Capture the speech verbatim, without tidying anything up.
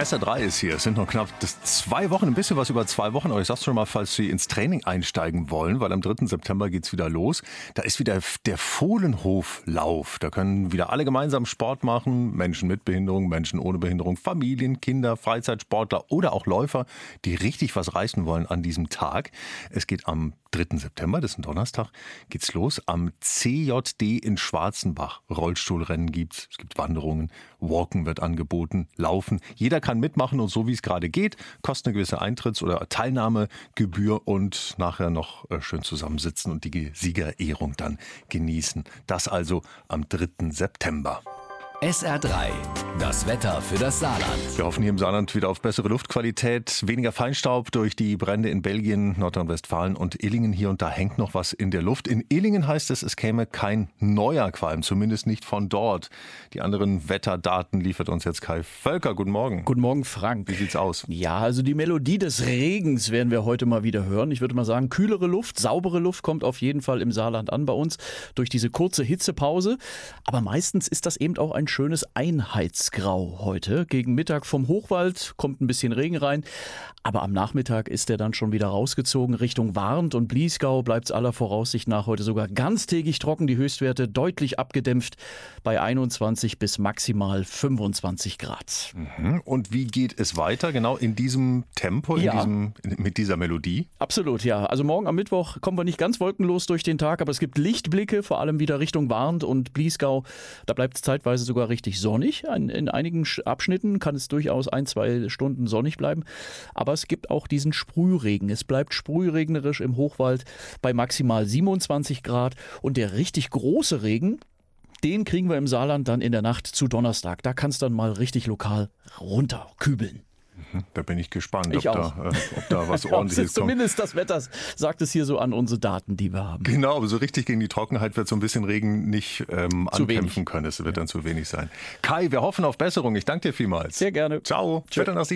S R drei ist hier. Es sind noch knapp das zwei Wochen, ein bisschen was über zwei Wochen. Aber ich sag's schon mal, falls Sie ins Training einsteigen wollen, weil am dritten September geht's wieder los. Da ist wieder der Fohlenhoflauf. Da können wieder alle gemeinsam Sport machen. Menschen mit Behinderung, Menschen ohne Behinderung, Familien, Kinder, Freizeitsportler oder auch Läufer, die richtig was reißen wollen an diesem Tag. Es geht am dritten September, das ist ein Donnerstag, geht's los. Am C J D in Schwarzenbach. Rollstuhlrennen gibt's, es gibt Wanderungen, Walken wird angeboten, Laufen. Jeder kann mitmachen und so wie es gerade geht, kostet eine gewisse Eintritts- oder Teilnahmegebühr und nachher noch schön zusammensitzen und die Siegerehrung dann genießen. Das also am dritten September. S R drei, das Wetter für das Saarland. Wir hoffen hier im Saarland wieder auf bessere Luftqualität, weniger Feinstaub durch die Brände in Belgien, Nordrhein-Westfalen und Illingen. Hier und da hängt noch was in der Luft. In Illingen heißt es, es käme kein neuer Qualm, zumindest nicht von dort. Die anderen Wetterdaten liefert uns jetzt Kai Völker. Guten Morgen. Guten Morgen, Frank. Wie sieht's aus? Ja, also die Melodie des Regens werden wir heute mal wieder hören. Ich würde mal sagen, kühlere Luft, saubere Luft kommt auf jeden Fall im Saarland an bei uns durch diese kurze Hitzepause. Aber meistens ist das eben auch ein schönes Einheitsgrau heute. Gegen Mittag vom Hochwald kommt ein bisschen Regen rein, aber am Nachmittag ist er dann schon wieder rausgezogen. Richtung Warnt und Bliesgau bleibt es aller Voraussicht nach heute sogar ganztägig trocken. Die Höchstwerte deutlich abgedämpft bei einundzwanzig bis maximal fünfundzwanzig Grad. Mhm. Und wie geht es weiter? Genau in diesem Tempo, in Ja. diesem, mit dieser Melodie? Absolut, ja. Also morgen am Mittwoch kommen wir nicht ganz wolkenlos durch den Tag, aber es gibt Lichtblicke, vor allem wieder Richtung Warnt und Bliesgau. Da bleibt es zeitweise sogar richtig sonnig. In einigen Abschnitten kann es durchaus ein, zwei Stunden sonnig bleiben. Aber es gibt auch diesen Sprühregen. Es bleibt sprühregnerisch im Hochwald bei maximal siebenundzwanzig Grad. Und der richtig große Regen, den kriegen wir im Saarland dann in der Nacht zu Donnerstag. Da kann es dann mal richtig lokal runterkübeln. Da bin ich gespannt, Ich ob, auch. da, äh, ob da was Ja, ordentliches kommt. zumindest das Wetter sagt es hier so an unsere Daten, die wir haben. Genau, aber so richtig gegen die Trockenheit wird so ein bisschen Regen nicht ähm, Zu ankämpfen wenig. können. Es wird dann zu wenig sein. Kai, wir hoffen auf Besserung. Ich danke dir vielmals. Sehr gerne. Ciao. Tschö. Viertel nach sieben.